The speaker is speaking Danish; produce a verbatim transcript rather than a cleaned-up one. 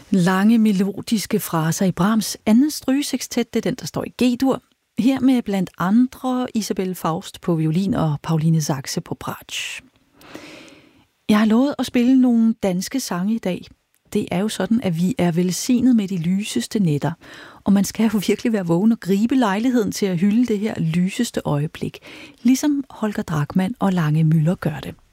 Lange melodiske fraser i Brahms' anden strygesekstet, det er den, der står i G-dur. Her med blandt andre Isabelle Faust på violin og Pauline Sachse på bratsch. Jeg har lovet at spille nogle danske sange i dag. Det er jo sådan, at vi er velsignet med de lyseste nætter, og man skal jo virkelig være vågen og gribe lejligheden til at hylde det her lyseste øjeblik, ligesom Holger Drachmann og Lange Müller gør det.